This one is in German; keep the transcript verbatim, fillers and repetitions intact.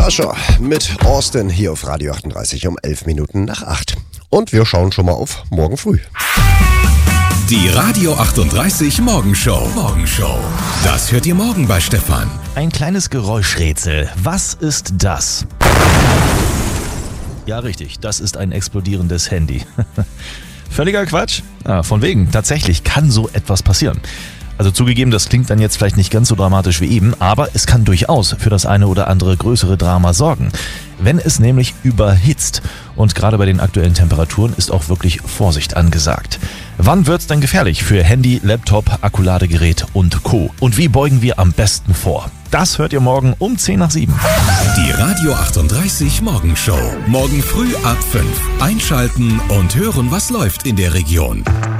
Usher mit Austin hier auf Radio achtunddreißig um elf Minuten nach acht. Und wir schauen schon mal auf morgen früh. Die Radio achtunddreißig Morgenshow. Morgenshow. Das hört ihr morgen bei Stefan. Ein kleines Geräuschrätsel. Was ist das? Ja, richtig. Das ist ein explodierendes Handy. Völliger Quatsch. Ah, von wegen. Tatsächlich kann so etwas passieren. Also zugegeben, das klingt dann jetzt vielleicht nicht ganz so dramatisch wie eben, aber es kann durchaus für das eine oder andere größere Drama sorgen. Wenn es nämlich überhitzt. Und gerade bei den aktuellen Temperaturen ist auch wirklich Vorsicht angesagt. Wann wird's denn gefährlich für Handy, Laptop, Akkuladegerät und Co.? Und wie beugen wir am besten vor? Das hört ihr morgen um zehn nach sieben. Die Radio achtunddreißig Morgenshow. Morgen früh ab fünf. Einschalten und hören, was läuft in der Region.